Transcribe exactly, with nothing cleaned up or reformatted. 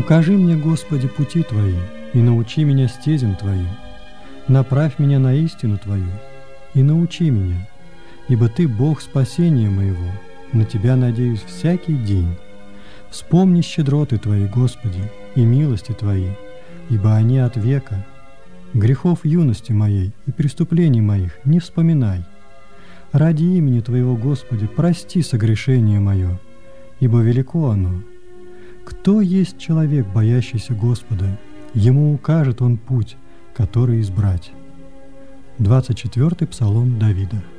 Укажи мне, Господи, пути Твои, и научи меня стезям Твоим. Направь меня на истину Твою, и научи меня, ибо Ты Бог спасения моего, на Тебя надеюсь всякий день. Вспомни щедроты Твои, Господи, и милости Твои, ибо они от века. Грехов юности моей и преступлений моих не вспоминай. Ради имени Твоего, Господи, прости согрешение мое, ибо велико оно. Кто есть человек, боящийся Господа? Ему укажет Он путь, который избрать. двадцать четвёртый Псалом Давида.